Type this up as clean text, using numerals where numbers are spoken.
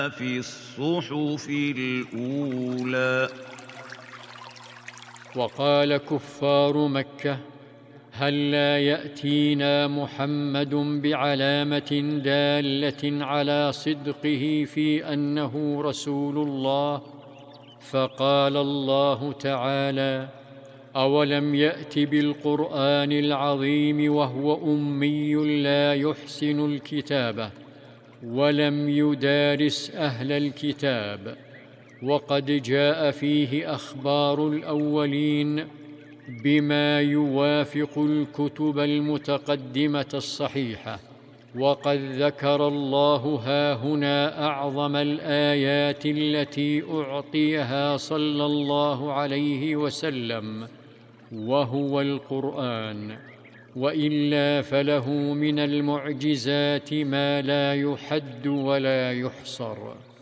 في الصحف الأولى. وقال كفار مكة: هل لا يأتينا محمد بعلامة دالة على صدقه في أنه رسول الله؟ فقال الله تعالى: أولم يأت بالقرآن العظيم وهو أمي لا يحسن الكتابة ولم يدارس أهل الكتاب، وقد جاء فيه أخبار الأولين بما يوافق الكتب المتقدمة الصحيحة. وقد ذكر الله هاهنا أعظم الآيات التي أعطيها صلى الله عليه وسلم، وهو القرآن، وإلا فله من المعجزات ما لا يحد ولا يحصر.